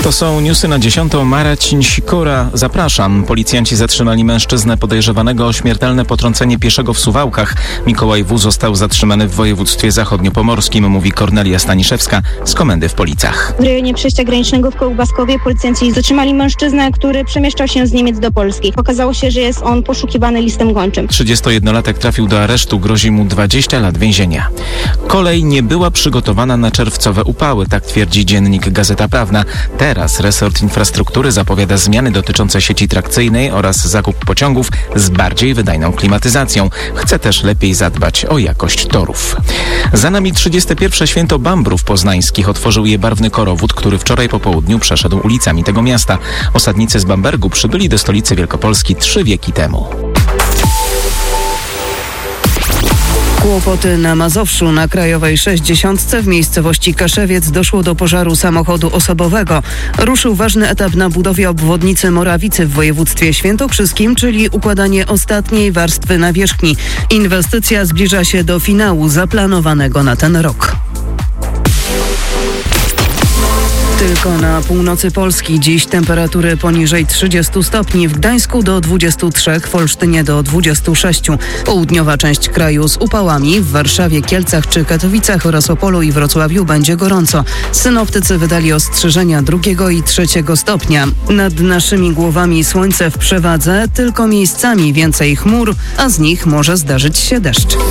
To są newsy na 10. Marcin Sikora. Zapraszam. Policjanci zatrzymali mężczyznę podejrzewanego o śmiertelne potrącenie pieszego w Suwałkach. Mikołaj W. został zatrzymany w województwie zachodniopomorskim, mówi Kornelia Staniszewska z komendy w Policach. W rejonie przejścia granicznego w Kołbaskowie policjanci zatrzymali mężczyznę, który przemieszczał się z Niemiec do Polski. Okazało się, że jest on poszukiwany listem gończym. 31-latek trafił do aresztu, grozi mu 20 lat więzienia. Kolej nie była przygotowana na czerwcowe upały, tak twierdzi dziennik Gazeta Prawna. Teraz resort infrastruktury zapowiada zmiany dotyczące sieci trakcyjnej oraz zakup pociągów z bardziej wydajną klimatyzacją. Chce też lepiej zadbać o jakość torów. Za nami 31. Święto Bambrów Poznańskich. Otworzył je barwny korowód, który wczoraj po południu przeszedł ulicami tego miasta. Osadnicy z Bambergu przybyli do stolicy Wielkopolski 3 wieki temu. Kłopoty na Mazowszu. Na Krajowej 60 w miejscowości Kaszewiec doszło do pożaru samochodu osobowego. Ruszył ważny etap na budowie obwodnicy Morawicy w województwie świętokrzyskim, czyli układanie ostatniej warstwy nawierzchni. Inwestycja zbliża się do finału zaplanowanego na ten rok. Tylko na północy Polski dziś temperatury poniżej 30 stopni, w Gdańsku do 23, w Olsztynie do 26. Południowa część kraju z upałami, w Warszawie, Kielcach czy Katowicach oraz Opolu i Wrocławiu będzie gorąco. Synoptycy wydali ostrzeżenia 2 i 3 stopnia. Nad naszymi głowami słońce w przewadze, tylko miejscami więcej chmur, a z nich może zdarzyć się deszcz.